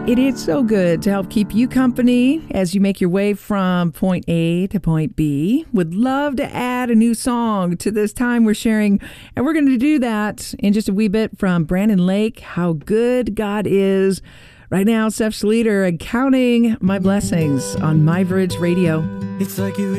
It is so good to help keep you company as you make your way from point A to point B. Would love to add a new song to this time we're sharing, and we're going to do that in just a wee bit from Brandon Lake, How Good God Is. Right now, Seth Schleter and Counting My Blessings on My Bridge Radio. It's like you